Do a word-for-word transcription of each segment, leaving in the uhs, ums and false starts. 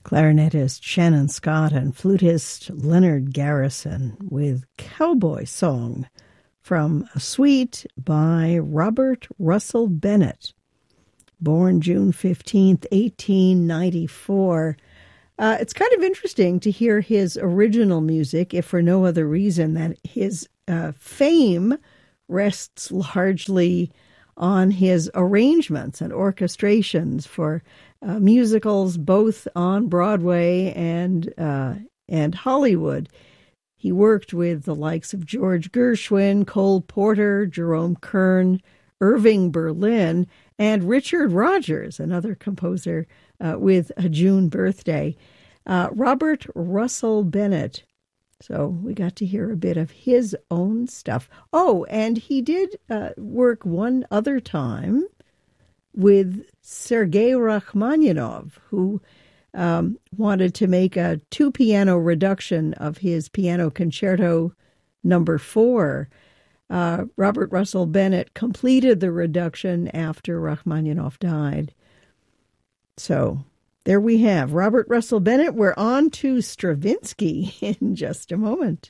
Clarinetist Shannon Scott and flutist Leonard Garrison with Cowboy Song from a suite by Robert Russell Bennett, born June fifteenth, eighteen ninety-four. Uh, it's kind of interesting to hear his original music, if for no other reason that his uh, fame rests largely on his arrangements and orchestrations for uh, musicals, both on Broadway and uh, and Hollywood. He worked with the likes of George Gershwin, Cole Porter, Jerome Kern, Irving Berlin, and Richard Rodgers, another composer uh, with a June birthday. Uh, Robert Russell Bennett. So we got to hear a bit of his own stuff. Oh, and he did uh, work one other time with Sergei Rachmaninoff, who um, wanted to make a two-piano reduction of his Piano Concerto number four. Uh, Robert Russell Bennett completed the reduction after Rachmaninoff died. So there we have Robert Russell Bennett. We're on to Stravinsky in just a moment.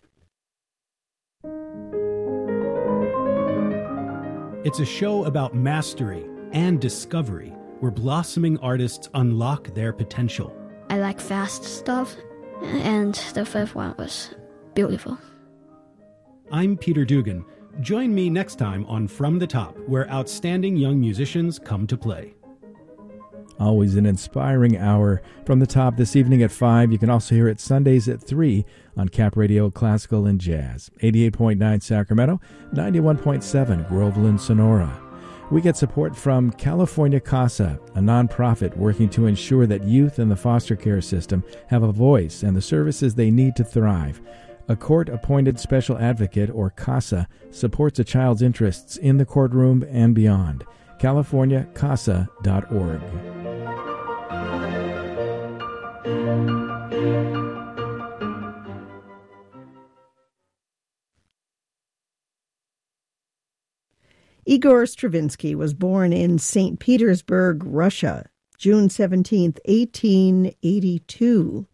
It's a show about mastery and discovery, where blossoming artists unlock their potential. I like fast stuff, and the fifth one was beautiful. I'm Peter Dugan. Join me next time on From the Top, where outstanding young musicians come to play. Always an inspiring hour. From the Top this evening at five. You can also hear it Sundays at three on Cap Radio Classical and Jazz. eighty-eight point nine Sacramento, ninety-one point seven Groveland, Sonora. We get support from California CASA, a nonprofit working to ensure that youth in the foster care system have a voice and the services they need to thrive. A court-appointed special advocate, or CASA, supports a child's interests in the courtroom and beyond. california casa dot org. Igor Stravinsky was born in Saint Petersburg, Russia, June seventeenth, eighteen eighty-two.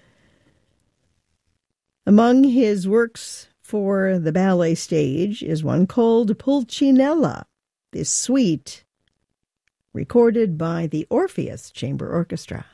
Among his works for the ballet stage is one called Pulcinella, this suite recorded by the Orpheus Chamber Orchestra.